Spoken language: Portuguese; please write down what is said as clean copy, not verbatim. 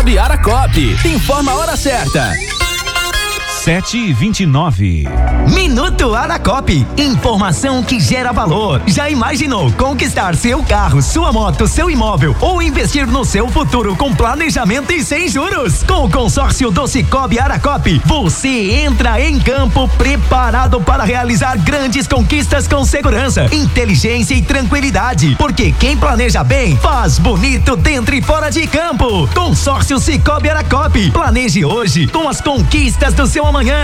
Cicobi Aracop. Informa a hora certa. 7h29. Minuto Aracop. Informação que gera valor. Já imaginou conquistar seu carro, sua moto, seu imóvel ou investir no seu futuro com planejamento e sem juros? Com o consórcio do Cicobi Aracop, você entra em campo preparado para realizar grandes conquistas com segurança, inteligência e tranquilidade. Porque quem planeja bem, faz bonito dentro e fora de campo. Consórcio Cicobi Aracop. Planeje hoje com as conquistas do seu amanhã.